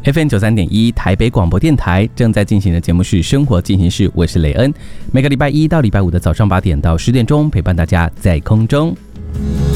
FM93.1 台北广播电台正在进行的节目是《生活进行式》，我是雷恩。每个礼拜一到礼拜五的早上8点到10点钟，陪伴大家在空中。